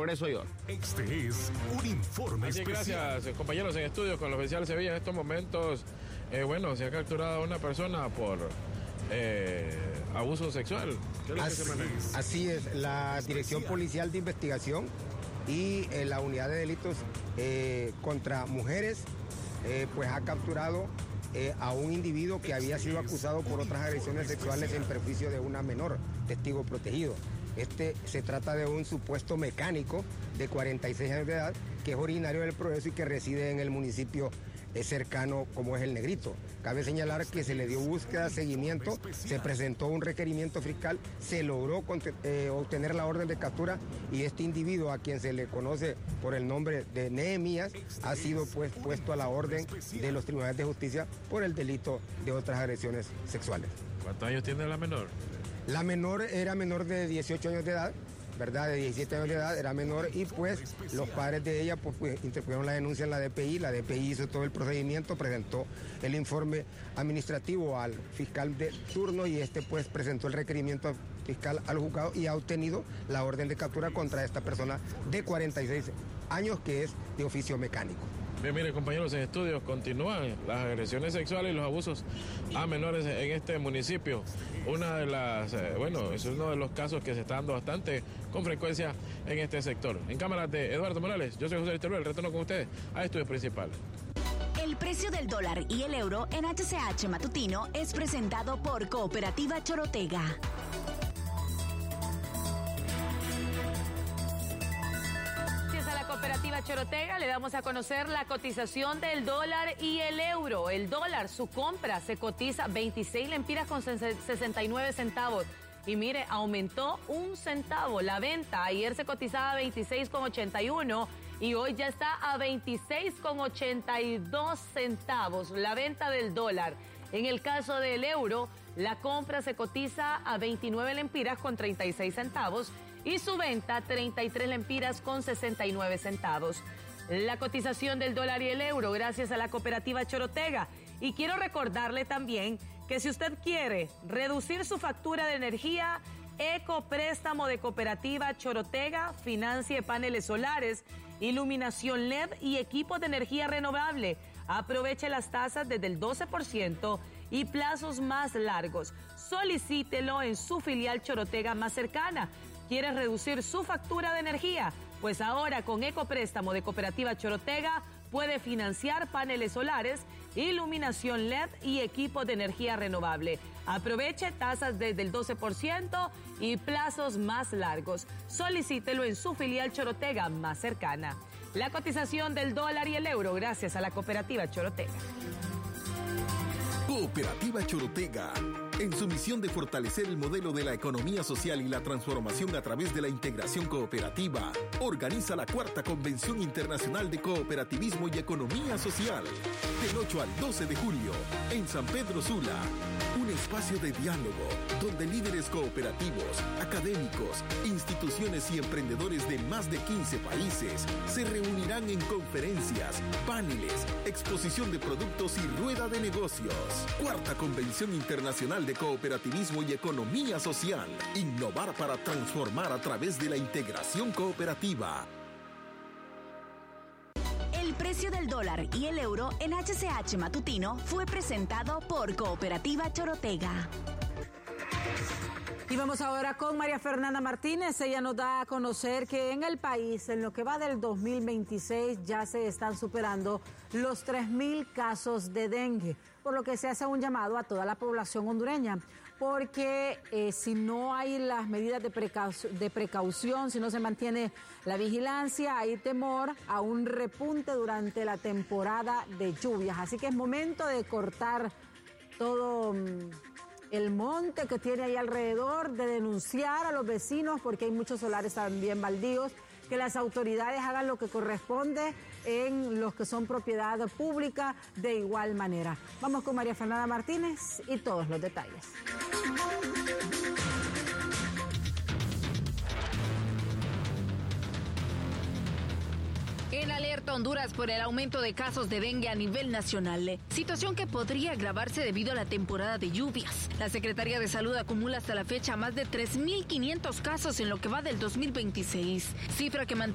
Progreso y Oro. Este es un informe especial. Gracias, compañeros en estudio con el oficial Sevilla. En estos momentos, se ha capturado a una persona por abuso sexual. Así es, la Dirección Policial de Investigación y la Unidad de Delitos contra Mujeres, pues ha capturado a un individuo que había sido acusado por otras agresiones sexuales en perjuicio de una menor, testigo protegido. Se trata de un supuesto mecánico de 46 años de edad que es originario del Progreso y que reside en el municipio cercano como es el Negrito. Cabe señalar que se le dio búsqueda, seguimiento, se presentó un requerimiento fiscal, se logró obtener la orden de captura y este individuo, a quien se le conoce por el nombre de Nehemías, ha sido pues puesto a la orden de los tribunales de justicia por el delito de otras agresiones sexuales. ¿Cuántos años tiene la menor? La menor era menor de 18 años de edad, ¿verdad? De 17 años de edad, era menor y pues los padres de ella pues interpusieron la denuncia en la DPI hizo todo el procedimiento, presentó el informe administrativo al fiscal de turno y pues presentó el requerimiento fiscal al juzgado y ha obtenido la orden de captura contra esta persona de 46 años que es de oficio mecánico. Bien, mire, compañeros en estudios, continúan las agresiones sexuales y los abusos a menores en este municipio. Una de las, es uno de los casos que se está dando bastante con frecuencia en este sector. En cámaras de Eduardo Morales, yo soy José Teruel, retorno con ustedes a Estudios Principales. El precio del dólar y el euro en HCH Matutino es presentado por Cooperativa Chorotega. Cooperativa Chorotega le damos a conocer la cotización del dólar y el euro. El dólar, su compra se cotiza 26 lempiras con 69 centavos. Y mire, aumentó 1 centavo. La venta ayer se cotizaba a 26,81 y hoy ya está a 26,82 centavos. La venta del dólar. En el caso del euro, la compra se cotiza a 29 lempiras con 36 centavos. Y su venta, 33 lempiras con 69 centavos. La cotización del dólar y el euro gracias a la Cooperativa Chorotega. Y quiero recordarle también que si usted quiere reducir su factura de energía, Ecopréstamo de Cooperativa Chorotega financie paneles solares, iluminación LED y equipos de energía renovable. Aproveche las tasas desde el 12% y plazos más largos. Solicítelo en su filial Chorotega más cercana. ¿Quieres reducir su factura de energía? Pues ahora con Ecopréstamo de Cooperativa Chorotega puede financiar paneles solares, iluminación LED y equipos de energía renovable. Aproveche tasas desde el 12% y plazos más largos. Solicítelo en su filial Chorotega más cercana. La cotización del dólar y el euro gracias a la Cooperativa Chorotega. Cooperativa Chorotega, en su misión de fortalecer el modelo de la economía social y la transformación a través de la integración cooperativa, organiza la 4ª Convención Internacional de Cooperativismo y Economía Social, del 8 al 12 de julio, en San Pedro Sula. Un espacio de diálogo donde líderes cooperativos, académicos, instituciones y emprendedores de más de 15 países se reunirán en conferencias, paneles, exposición de productos y rueda de negocios. 4ª Convención Internacional de Cooperativismo y Economía Social. Innovar para transformar a través de la integración cooperativa. El precio del dólar y el euro en HCH Matutino fue presentado por Cooperativa Chorotega. Y vamos ahora con María Fernanda Martínez. Ella nos da a conocer que en el país, en lo que va del 2026, ya se están superando los 3,000 casos de dengue, por lo que se hace un llamado a toda la población hondureña, porque si no hay las medidas de precaución, si no se mantiene la vigilancia, hay temor a un repunte durante la temporada de lluvias. Así que es momento de cortar todo el monte que tiene ahí alrededor, de denunciar a los vecinos porque hay muchos solares también baldíos, que las autoridades hagan lo que corresponde en los que son propiedad pública de igual manera. Vamos con María Fernanda Martínez y todos los detalles. En alerta Honduras por el aumento de casos de dengue a nivel nacional, situación que podría agravarse debido a la temporada de lluvias. La Secretaría de Salud acumula hasta la fecha más de 3,500 casos en lo que va del 2026, cifra que mantiene